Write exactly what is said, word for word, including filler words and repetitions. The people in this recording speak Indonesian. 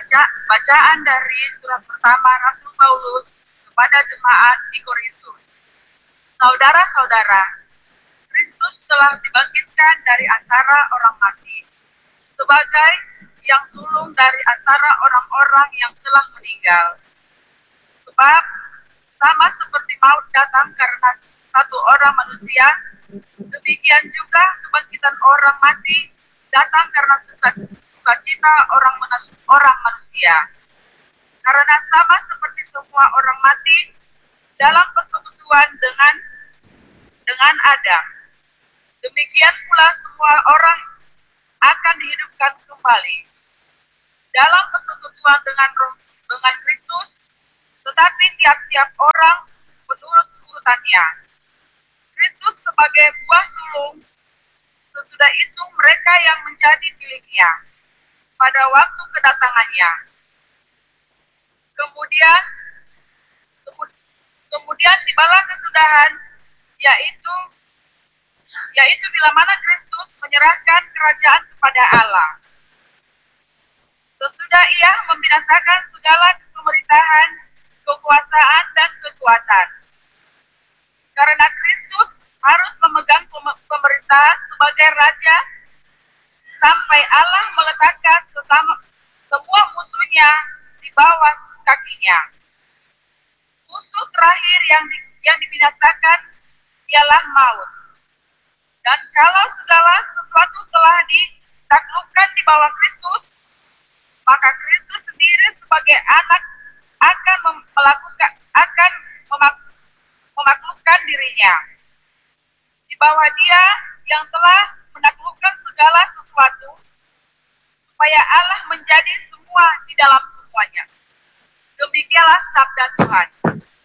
Baca, bacaan dari surat pertama Rasul Paulus kepada jemaat di Korintus. Saudara-saudara, Kristus telah dibangkitkan dari antara orang mati, sebagai yang sulung dari antara orang-orang yang telah meninggal. Sebab sama seperti maut datang karena satu orang manusia, demikian juga kebangkitan orang mati datang karena sukacita orang orang manusia. Karena sama seperti semua orang mati dalam persekutuan dengan dengan Adam, demikian pula semua orang akan dihidupkan kembali dalam persekutuan dengan roh dengan Kristus, tetapi tiap-tiap orang menurut urutannya. Kristus sebagai buah sulung, sesudah itu mereka yang menjadi miliknya pada waktu kedatangannya. Kemudian, kemudian tibalah kesudahan, yaitu yaitu bila mana Kristus menyerahkan kerajaan kepada Allah. Sesudah ia membinasakan segala pemerintahan, kekuasaan, dan kekuatan. Karena Kristus harus memegang pemerintahan sebagai Raja sampai Allah meletakkan sesama, semua musuhnya di bawah kakinya. Musuh terakhir yang di, yang dibinasakan ialah maut. Dan kalau segala sesuatu telah ditaklukkan di bawah Kristus, maka Kristus sendiri sebagai anak akan melakukan akan memak, memaklukkan dirinya. Di bawah Dia yang telah menaklukkan segala sesuatu, supaya Allah menjadi semua di dalam semuanya. Demikianlah sabda Tuhan.